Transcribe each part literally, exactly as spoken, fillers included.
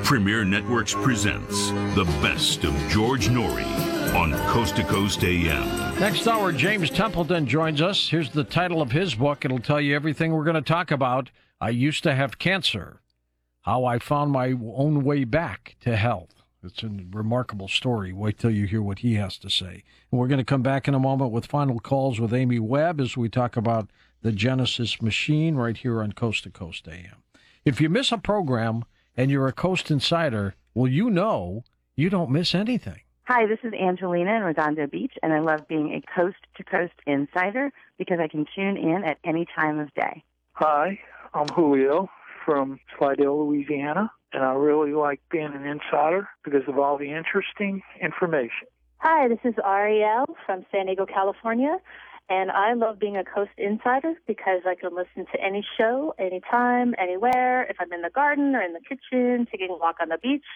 Premier Networks presents the best of George Noory on Coast to Coast A M. Next hour, James Templeton joins us. Here's the title of his book. It'll tell you everything we're going to talk about. I Used to Have Cancer, How I Found My Own Way Back to Health. It's a remarkable story. Wait till you hear what he has to say. And we're going to come back in a moment with final calls with Amy Webb as we talk about the Genesis machine right here on Coast to Coast A M. If you miss a program and you're a Coast Insider, well, you know you don't miss anything. Hi, this is Angelina in Redondo Beach, and I love being a coast-to-coast insider because I can tune in at any time of day. Hi, I'm Julio from Slidell, Louisiana, and I really like being an insider because of all the interesting information. Hi, this is Ariel from San Diego, California, and I love being a Coast Insider because I can listen to any show, anytime, anywhere, if I'm in the garden or in the kitchen, taking a walk on the beach.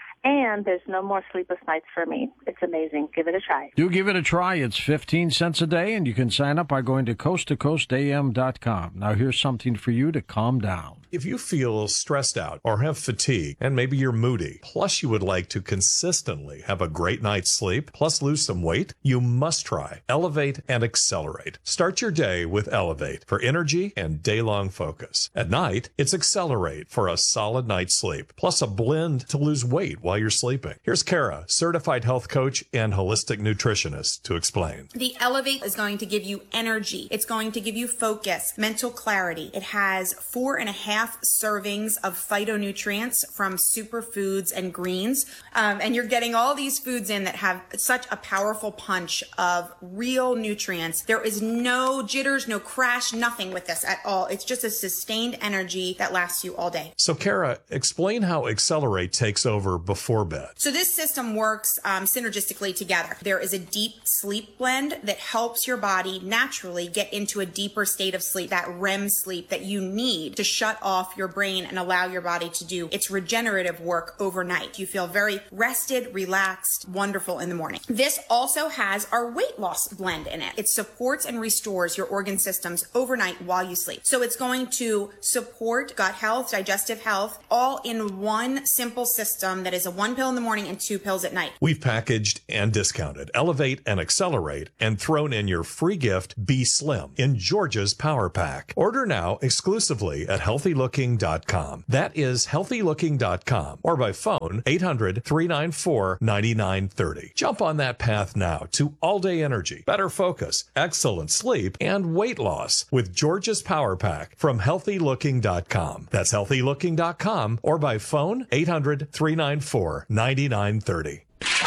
And there's no more sleepless nights for me. It's amazing. Give it a try. Do give it a try. It's fifteen cents a day, and you can sign up by going to coast to coast a m dot com. Now, here's something for you to calm down. If you feel stressed out or have fatigue, and maybe you're moody, plus you would like to consistently have a great night's sleep, plus lose some weight, you must try Elevate and Accelerate. Start your day with Elevate for energy and day-long focus. At night, it's Accelerate for a solid night's sleep, plus a blend to lose weight while you're sleeping. Here's Kara, certified health coach and holistic nutritionist, to explain. The Elevate is going to give you energy. It's going to give you focus, mental clarity. It has four and a half servings of phytonutrients from superfoods and greens. Um, and you're getting all these foods in that have such a powerful punch of real nutrients. There is no jitters, no crash, nothing with this at all. It's just a sustained energy that lasts you all day. So Kara, explain how Accelerate takes over before bed. So this system works um, synergistically together. There is a deep sleep blend that helps your body naturally get into a deeper state of sleep, that R E M sleep that you need to shut off your brain and allow your body to do its regenerative work overnight. You feel very rested, relaxed, wonderful in the morning. This also has our weight loss blend in it. It supports and restores your organ systems overnight while you sleep. So it's going to support gut health, digestive health, all in one simple system that is a one pill in the morning and two pills at night. We've packaged and discounted Elevate and Accelerate and thrown in your free gift, Be Slim, in Georgia's Power Pack. Order now exclusively at healthy looking dot com. That is healthy looking dot com, or by phone eight hundred, three nine four, nine nine three zero. Jump on that path now to all-day energy, better focus, excellent sleep, and weight loss with Georgia's Power Pack from healthy looking dot com. That's healthy looking dot com, or by phone eight hundred, three nine four, nine nine three zero.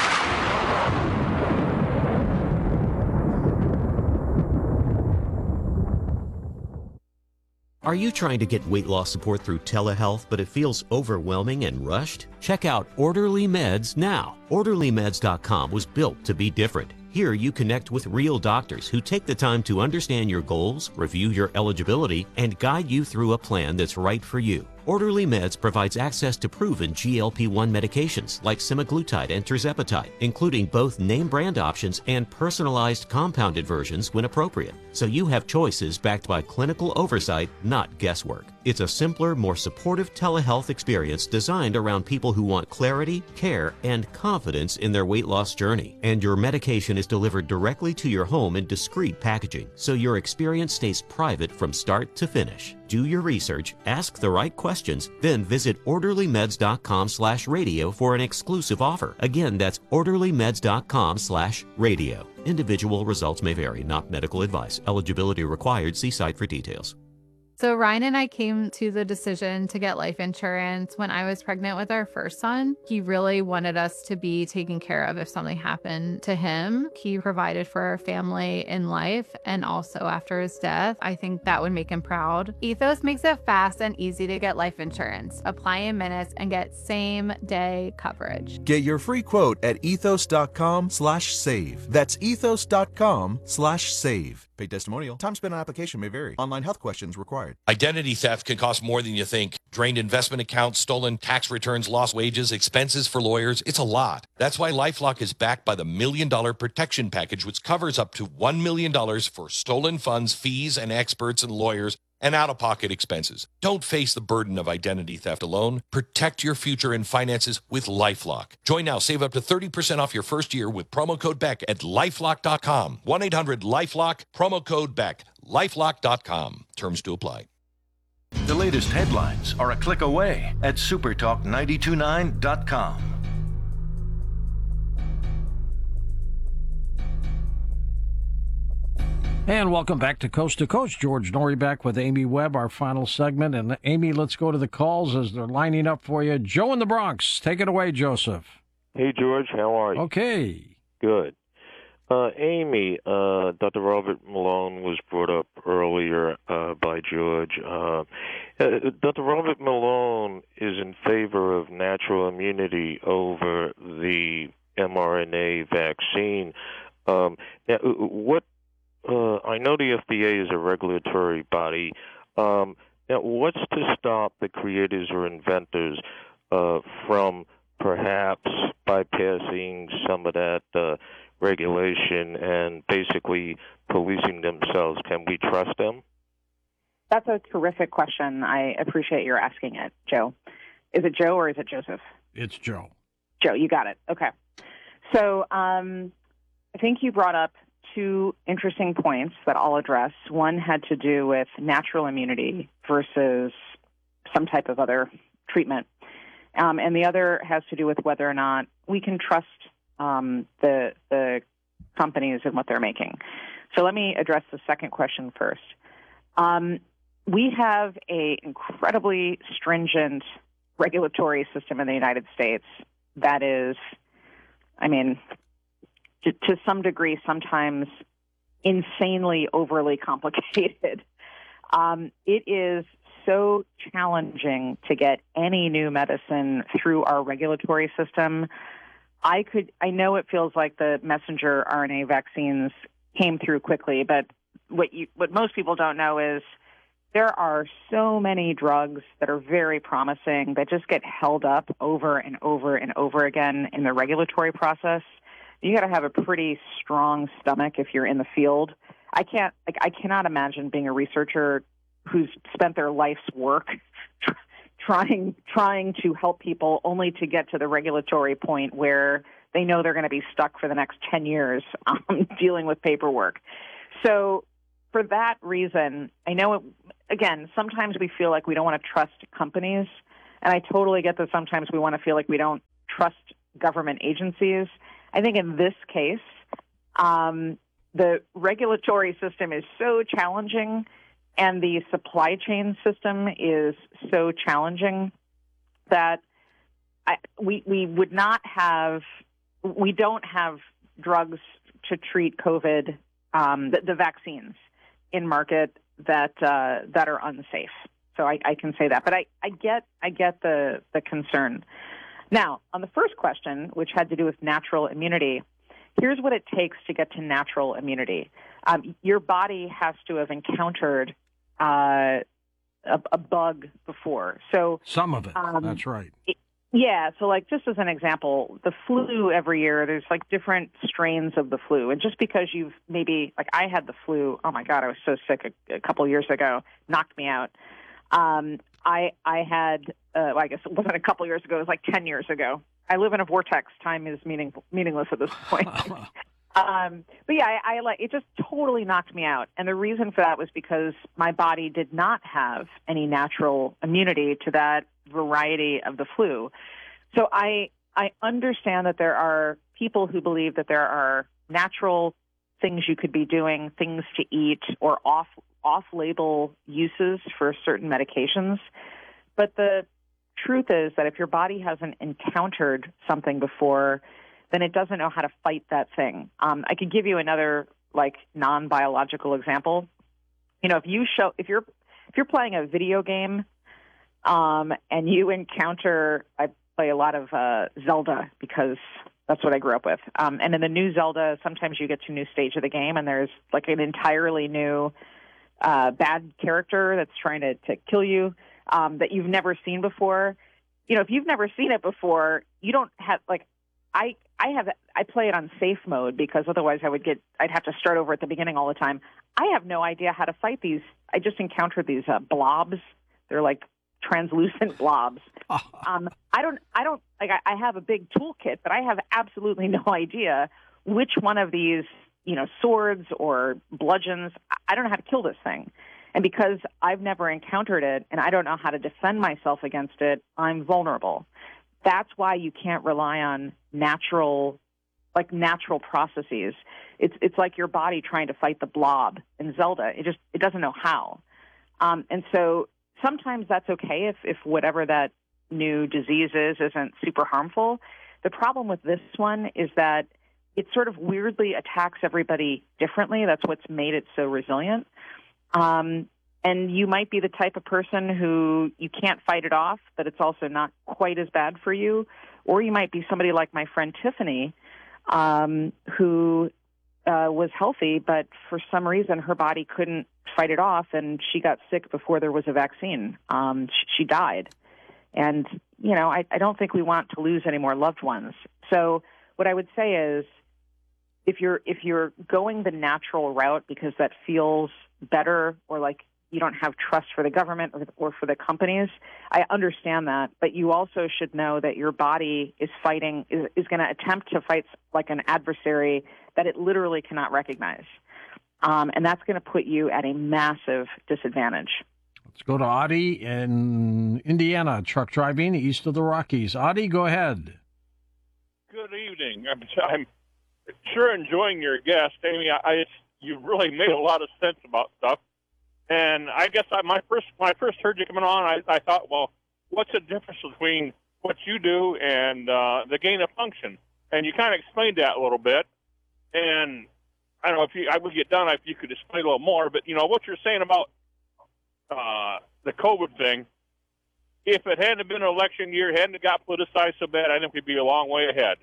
Are you trying to get weight loss support through telehealth, but it feels overwhelming and rushed? Check out Orderly Meds now. orderly meds dot com was built to be different. Here you connect with real doctors who take the time to understand your goals, review your eligibility, and guide you through a plan that's right for you. Orderly Meds provides access to proven G L P one medications like semaglutide and tirzepatide, including both name brand options and personalized compounded versions when appropriate. So you have choices backed by clinical oversight, not guesswork. It's a simpler, more supportive telehealth experience designed around people who want clarity, care, and confidence in their weight loss journey. And your medication is delivered directly to your home in discreet packaging, so your experience stays private from start to finish. Do your research, ask the right questions, then visit orderly meds dot com slash radio for an exclusive offer. Again, that's orderly meds dot com slash radio. Individual results may vary, not medical advice. Eligibility required. See site for details. So Ryan and I came to the decision to get life insurance when I was pregnant with our first son. He really wanted us to be taken care of if something happened to him. He provided for our family in life and also after his death. I think that would make him proud. Ethos makes it fast and easy to get life insurance. Apply in minutes and get same day coverage. Get your free quote at ethos dot com slash save. That's ethos dot com slash save. Paid testimonial. Time spent on application may vary. Online health questions required. Identity theft can cost more than you think. Drained investment accounts, stolen tax returns, lost wages, expenses for lawyers. It's a lot. That's why LifeLock is backed by the Million Dollar Protection Package, which covers up to one million dollars for stolen funds, fees, and experts and lawyers and out-of-pocket expenses. Don't face the burden of identity theft alone. Protect your future and finances with LifeLock. Join now. Save up to thirty percent off your first year with promo code Beck at lifelock dot com. one eight hundred lifelock, promo code Beck. lifelock dot com. Terms to apply. The latest headlines are a click away at super talk nine two nine dot com. And welcome back to Coast to Coast. George Noory back with Amy Webb, our final segment. And Amy, let's go to the calls as they're lining up for you. Joe in the Bronx. Take it away, Joseph. Hey, George. How are you? Okay. Good. Uh, Amy, uh, Doctor Robert Malone was brought up earlier uh, by George. Uh, uh, Doctor Robert Malone is in favor of natural immunity over the mRNA vaccine. Um, now, what Uh, I know the F D A is a regulatory body. Um, now, what's to stop the creators or inventors uh, from perhaps bypassing some of that uh, regulation and basically policing themselves? Can we trust them? That's a terrific question. I appreciate your asking it, Joe. Is it Joe or is it Joseph? It's Joe. Joe, you got it. Okay. So um, I think you brought up two interesting points that I'll address. One had to do with natural immunity versus some type of other treatment. Um, and the other has to do with whether or not we can trust um, the, the companies and what they're making. So let me address the second question first. Um, we have an incredibly stringent regulatory system in the United States that is, I mean, to, to some degree, sometimes insanely overly complicated. Um, it is so challenging to get any new medicine through our regulatory system. I could, I know it feels like the messenger R N A vaccines came through quickly, but what you, what most people don't know is there are so many drugs that are very promising that just get held up over and over and over again in the regulatory process. You got to have a pretty strong stomach if you're in the field. I can't, like, I cannot imagine being a researcher who's spent their life's work trying trying to help people only to get to the regulatory point where they know they're going to be stuck for the next ten years um, dealing with paperwork. So for that reason, I know, it, again, sometimes we feel like we don't want to trust companies, and I totally get that sometimes we want to feel like we don't trust government agencies. I think in this case, um, the regulatory system is so challenging and the supply chain system is so challenging that I, we we would not have, we don't have drugs to treat COVID, um, the, the vaccines in market that uh, that are unsafe. So I, I can say that, but I, I get I get the the concern. Now, on the first question, which had to do with natural immunity, here's what it takes to get to natural immunity. Um, your body has to have encountered uh, a, a bug before. So some of it. Um, That's right. It, yeah. So, like, just as an example, the flu every year, there's like different strains of the flu, and just because you've maybe, like, I had the flu. Oh my God, I was so sick a, a couple of years ago. Knocked me out. Um, I I had, uh, well, I guess it wasn't a couple years ago, it was like ten years ago. I live in a vortex. Time is meaning, meaningless at this point. um, but yeah, I, I like it just totally knocked me out. And the reason for that was because my body did not have any natural immunity to that variety of the flu. So I I understand that there are people who believe that there are natural things you could be doing, things to eat, or off off-label uses for certain medications. But the truth is that if your body hasn't encountered something before, then it doesn't know how to fight that thing. Um, I could give you another, like, non-biological example. You know, if you show, if you're, if you're playing a video game, um, and you encounter, I play a lot of uh, Zelda because that's what I grew up with. Um, and in the new Zelda, sometimes you get to a new stage of the game, and there's like an entirely new uh, bad character that's trying to, to kill you um, that you've never seen before. You know, if you've never seen it before, you don't have, like, I I have I play it on safe mode because otherwise I would get I'd have to start over at the beginning all the time. I have no idea how to fight these. I just encountered these uh, blobs. They're like translucent blobs. Um, I don't I don't like I, I have a big toolkit, but I have absolutely no idea which one of these, you know, swords or bludgeons. I don't know how to kill this thing. And because I've never encountered it and I don't know how to defend myself against it, I'm vulnerable. That's why you can't rely on natural, like natural processes. It's it's like your body trying to fight the blob in Zelda. It just it doesn't know how. Um, and so sometimes that's okay if, if whatever that new disease is isn't super harmful. The problem with this one is that it sort of weirdly attacks everybody differently. That's what's made it so resilient. Um, and you might be the type of person who you can't fight it off, but it's also not quite as bad for you. Or you might be somebody like my friend Tiffany, um, who uh, was healthy, but for some reason her body couldn't fight it off, and she got sick before there was a vaccine. Um, she, she died. And, you know, I, I don't think we want to lose any more loved ones. So what I would say is, if you're if you're going the natural route because that feels better, or like you don't have trust for the government or, or for the companies, I understand that. But you also should know that your body is fighting, is, is going to attempt to fight like an adversary that it literally cannot recognize. Um, and that's going to put you at a massive disadvantage. Let's go to Audie in Indiana, truck driving east of the Rockies. Audie, go ahead. Good evening. I'm, I'm sure enjoying your guest, Amy. I, I you've really made a lot of sense about stuff. And I guess I, my first when I first heard you coming on, I, I thought, well, what's the difference between what you do and uh, the gain of function? And you kind of explained that a little bit. And I don't know if you, I would get done if you could explain a little more. But you know what you're saying about uh, the COVID thing. If it hadn't been an election year, hadn't got politicized so bad, I think we'd be a long way ahead.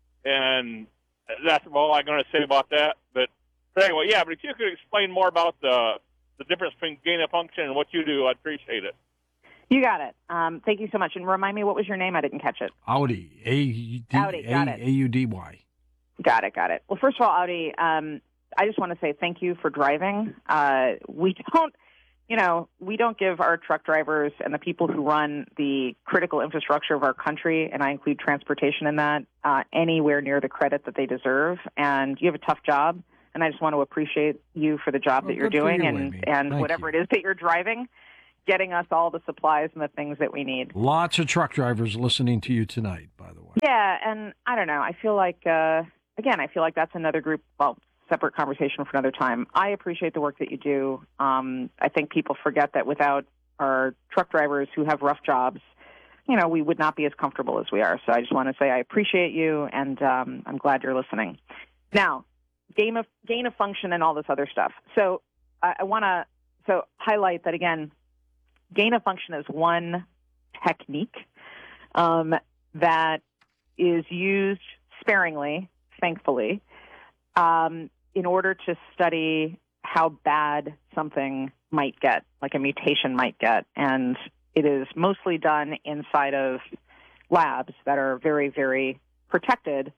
And that's all I'm going to say about that. But, but anyway, yeah. But if you could explain more about the the difference between gain of function and what you do, I'd appreciate it. You got it. Um, thank you so much. And remind me, what was your name? I didn't catch it. Audi. A D, Audi, got A, it. A U D Y. Got it, got it. Well, first of all, Audi, um, I just want to say thank you for driving. Uh, we don't, you know, we don't give our truck drivers and the people who run the critical infrastructure of our country, and I include transportation in that, uh, anywhere near the credit that they deserve. And you have a tough job. And I just want to appreciate you for the job well, that you're doing, you, and, and whatever you. it is that you're driving, getting us all the supplies and the things that we need. Lots of truck drivers listening to you tonight, by the way. Yeah, and I don't know. I feel like, uh, again, I feel like that's another group, well, separate conversation for another time. I appreciate the work that you do. Um, I think people forget that without our truck drivers who have rough jobs, you know, we would not be as comfortable as we are. So I just want to say I appreciate you, and um, I'm glad you're listening. Now, Gain of gain of function and all this other stuff. So I, I want to so highlight that again. Gain of function is one technique um, that is used sparingly, thankfully, um, in order to study how bad something might get, like a mutation might get, and it is mostly done inside of labs that are very, very protected.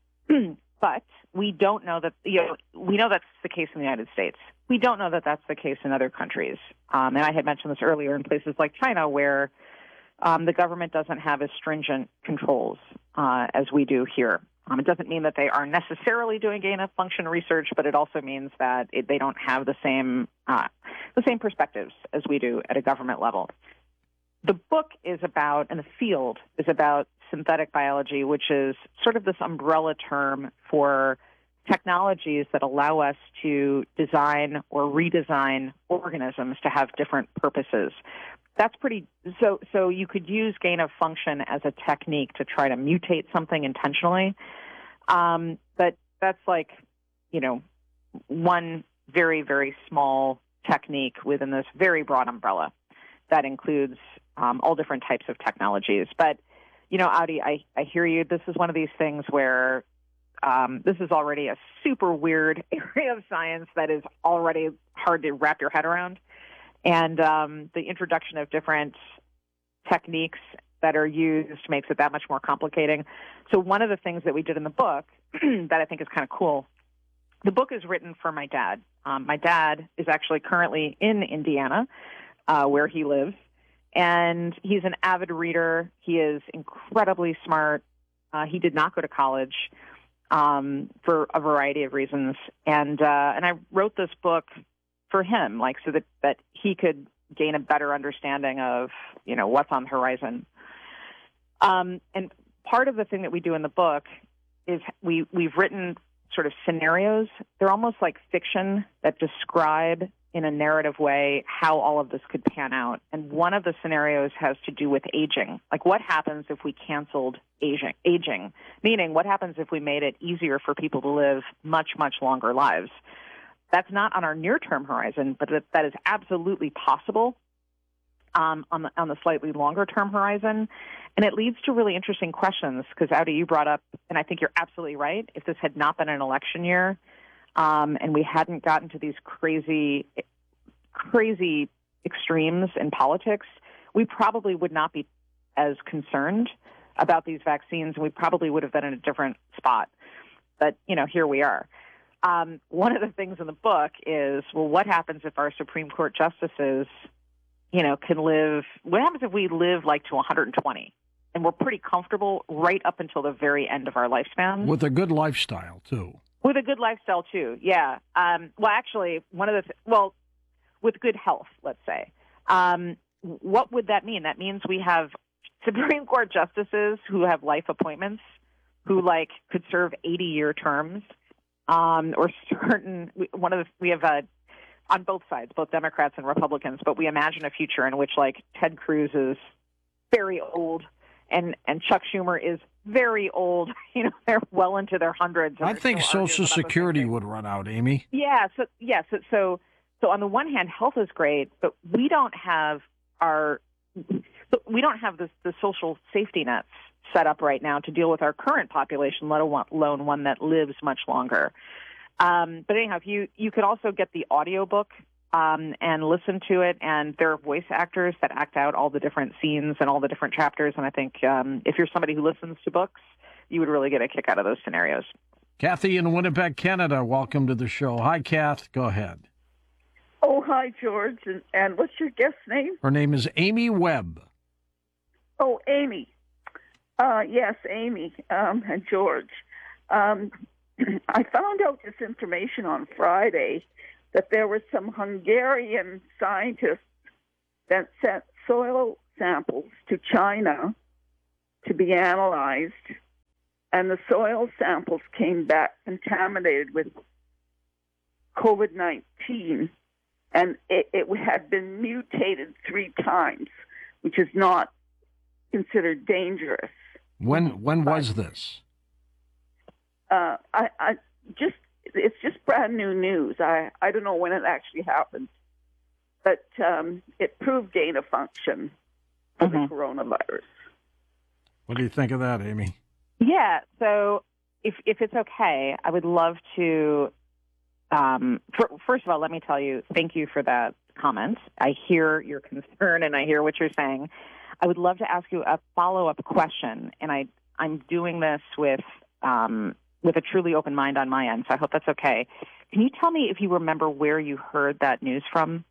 But we don't know that, you know, we know that's the case in the United States. We don't know that that's the case in other countries. Um, and I had mentioned this earlier in places like China, where um, the government doesn't have as stringent controls uh, as we do here. Um, it doesn't mean that they are necessarily doing gain of function research, but it also means that it, they don't have the same uh, the same perspectives as we do at a government level. The book is about, and the field is about, synthetic biology, which is sort of this umbrella term for technologies that allow us to design or redesign organisms to have different purposes. That's pretty, so, so you could use gain of function as a technique to try to mutate something intentionally. Um, but that's like, you know, one very, very small technique within this very broad umbrella that includes um, all different types of technologies. But you know, Audi, I, I hear you. This is one of these things where um, this is already a super weird area of science that is already hard to wrap your head around. And um, the introduction of different techniques that are used makes it that much more complicating. So one of the things that we did in the book that I think is kind of cool, the book is written for my dad. Um, my dad is actually currently in Indiana, uh, where he lives, and he's an avid reader. He is incredibly smart. Uh, he did not go to college um, for a variety of reasons, and uh, and I wrote this book for him, like so that, that he could gain a better understanding of, you know, what's on the horizon. Um, and part of the thing that we do in the book is we, we've written sort of scenarios. They're almost like fiction that describe in a narrative way how all of this could pan out. And one of the scenarios has to do with aging. Like what happens if we canceled aging, aging, meaning what happens if we made it easier for people to live much, much longer lives? That's not on our near-term horizon, but that, that is absolutely possible um, on the on the slightly longer-term horizon. And it leads to really interesting questions because, Audi, you brought up, and I think you're absolutely right, if this had not been an election year um, and we hadn't gotten to these crazy, crazy extremes in politics, we probably would not be as concerned about these vaccines, and we probably would have been in a different spot. But, you know, here we are. Um, one of the things in the book is, well, what happens if our Supreme Court justices, you know, can live, what happens if we live like to one hundred twenty and we're pretty comfortable right up until the very end of our lifespan? With a good lifestyle, too. With a good lifestyle, too, yeah. Um, well, actually, one of the, th- well, with good health, let's say. Um, what would that mean? That means we have Supreme Court justices who have life appointments who, like, could serve eighty-year terms. Um, or certain, one of the, we have uh, on both sides, both Democrats and Republicans, but we imagine a future in which like Ted Cruz is very old and, and Chuck Schumer is very old. You know, they're well into their hundreds. I think Social Security would run out, Amy. Yeah. So, yeah. So, so, so on the one hand, health is great, but we don't have our, we don't have the, the social safety nets set up right now to deal with our current population, let alone one that lives much longer. Um, but anyhow, if you, you could also get the audiobook um, and listen to it, and there are voice actors that act out all the different scenes and all the different chapters, and I think um, if you're somebody who listens to books, you would really get a kick out of those scenarios. Kathy in Winnipeg, Canada, welcome to the show. Hi, Kath. Go ahead. Oh, hi, George. And, and what's your guest name? Her name is Amy Webb. Oh, Amy. Uh, yes, Amy um, and George. Um, I found out this information on Friday that there were some Hungarian scientists that sent soil samples to China to be analyzed, and the soil samples came back contaminated with COVID nineteen, and it, it had been mutated three times, which is not considered dangerous. When when was this? Uh, I, I just it's just brand new news. I, I don't know when it actually happened, but um, it proved gain of function for mm-hmm. the coronavirus. What do you think of that, Amy? Yeah. So if if it's okay, I would love to. Um, for, first of all, let me tell you, thank you for that comment. I hear your concern and I hear what you're saying. I would love to ask you a follow-up question, and I, I'm doing this with um, with a truly open mind on my end, so I hope that's okay. Can you tell me if you remember where you heard that news from?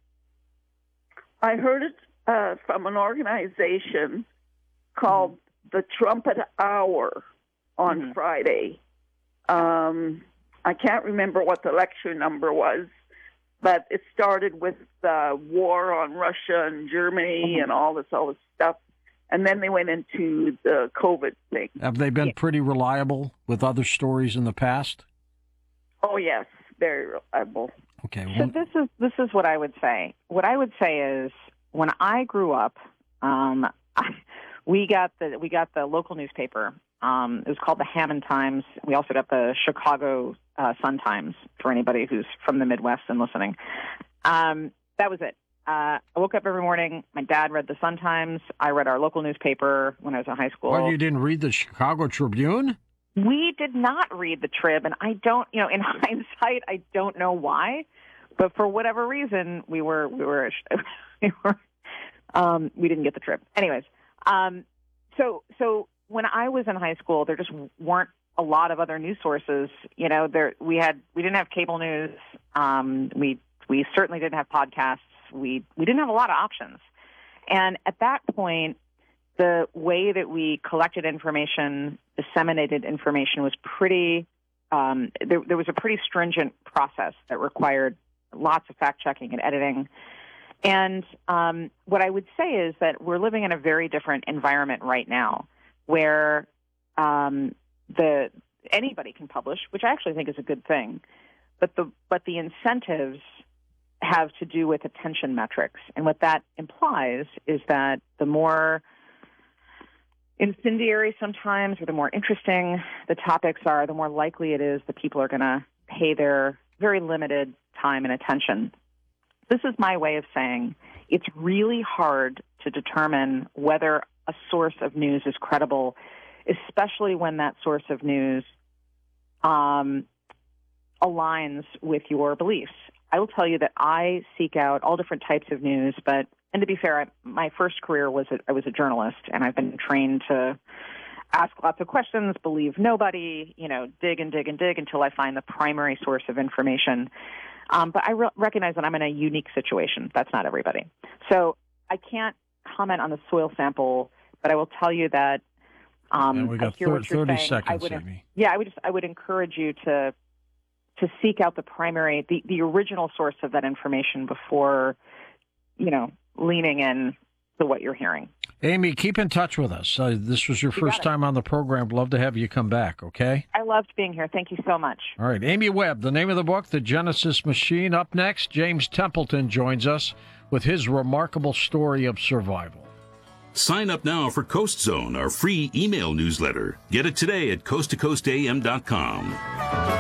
I heard it uh, from an organization called mm-hmm. the Trumpet Hour on mm-hmm. Friday. Um, I can't remember what the lecture number was, but it started with the war on Russia and Germany mm-hmm. and all this, all this stuff. And then they went into the COVID thing. Have they been pretty reliable with other stories in the past? Oh, yes, very reliable. Okay. Well, so this is this is what I would say. What I would say is, when I grew up, um, I, we got the we got the local newspaper. Um, it was called the Hammond Times. We also got the Chicago uh, Sun Times for anybody who's from the Midwest and listening. Um, that was it. Uh, I woke up every morning. My dad read the Sun Times. I read our local newspaper when I was in high school. Well, you didn't read the Chicago Tribune? We did not read the Trib, and I don't, you know, in hindsight, I don't know why, but for whatever reason, we were, we were, we were, um, we didn't get the Trib. Anyways, um, So, so when I was in high school, there just weren't a lot of other news sources. You know, there we had we didn't have cable news. Um, we we certainly didn't have podcasts. We we didn't have a lot of options. And at that point, the way that we collected information, disseminated information, was pretty. Um, there, there was a pretty stringent process that required lots of fact checking and editing. And um, what I would say is that we're living in a very different environment right now, where um, the anybody can publish, which I actually think is a good thing, but the but the incentives have to do with attention metrics, and what that implies is that the more incendiary sometimes, or the more interesting the topics are, the more likely it is that people are going to pay their very limited time and attention. This is my way of saying it's really hard to determine whether a source of news is credible, especially when that source of news um, aligns with your beliefs. I will tell you that I seek out all different types of news, but, and to be fair, I, my first career was a, I was a journalist, and I've been trained to ask lots of questions, believe nobody, you know, dig and dig and dig until I find the primary source of information. Um, but I re- recognize that I'm in a unique situation. That's not everybody. So I can't comment on the soil sample, but I will tell you that um, and we got I hear what you're thirty saying. seconds, I would, Amy. yeah, I would just I would encourage you to to seek out the primary, the, the original source of that information before, you know, leaning in to what you're hearing. Amy, keep in touch with us. Uh, this was your You first got it. time on the program. Love to have you come back, okay? I loved being here. Thank you so much. All right, Amy Webb, the name of the book, The Genesis Machine. Up next, James Templeton joins us with his remarkable story of survival. Sign up now for Coast Zone, our free email newsletter. Get it today at coast to coast a m dot com.